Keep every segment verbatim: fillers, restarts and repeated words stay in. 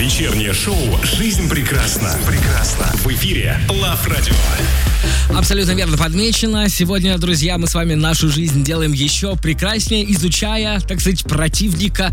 Вечернее шоу «Жизнь прекрасна». Прекрасна. В эфире Love Radio. Абсолютно верно подмечено. Сегодня, друзья, мы с вами нашу жизнь делаем еще прекраснее, изучая, так сказать, противника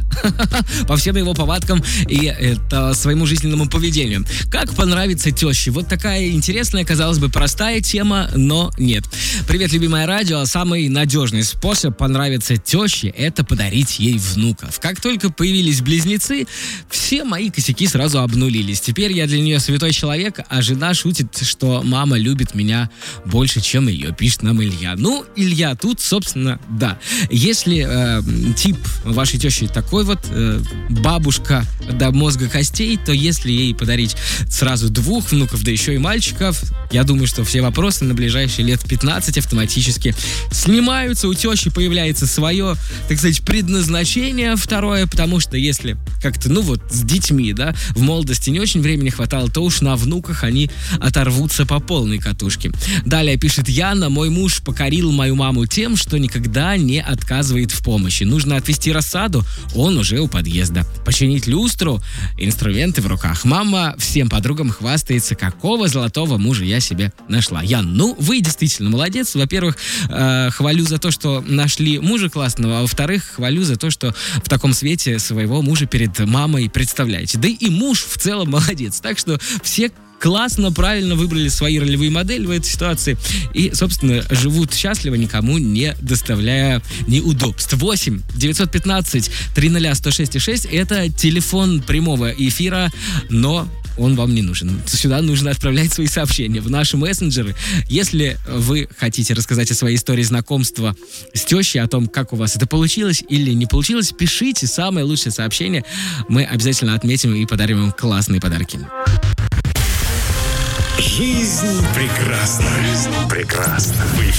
по всем его повадкам и это, своему жизненному поведению. Как понравится теще? Вот такая интересная, казалось бы, простая тема, но нет. Привет, любимое радио. Самый надежный способ понравиться теще – это подарить ей внуков. Как только появились близнецы, все мои косяки сразу обнулились. Теперь я для нее святой человек, а жена шутит, что мама любит меня больше, чем ее, пишет нам Илья. Ну, Илья, тут, собственно, да. Если э, тип вашей тещи такой вот, э, бабушка до мозга костей, то если ей подарить сразу двух внуков, да еще и мальчиков, я думаю, что все вопросы на ближайшие лет пятнадцать автоматически снимаются. У тещи появляется свое, так сказать, предназначение второе, потому что если как-то, ну вот, с детьми, да, в молодости не очень времени хватало, то уж на внуках они оторвутся по полной катушке. Далее пишет Яна: мой муж покорил мою маму тем, что никогда не отказывает в помощи. Нужно отвезти рассаду, он уже у подъезда. Починить люстру, инструменты в руках. Мама всем подругам хвастается, какого золотого мужа я себе нашла. Ян, ну вы действительно молодец. Во-первых, э, хвалю за то, что нашли мужа классного, а во-вторых, хвалю за то, что в таком свете своего мужа перед мамой представляете. Да и муж в целом молодец. Так что все классно, правильно выбрали свои ролевые модели в этой ситуации и, собственно, живут счастливо, никому не доставляя неудобств. восемь девятьсот пятнадцать триста сто шесть шесть – это телефон прямого эфира, но он вам не нужен. Сюда нужно отправлять свои сообщения в наши мессенджеры. Если вы хотите рассказать о своей истории знакомства с тещей, о том, как у вас это получилось или не получилось, пишите самое лучшее сообщение. Мы обязательно отметим и подарим вам классные подарки. Жизнь прекрасна. Жизнь прекрасна.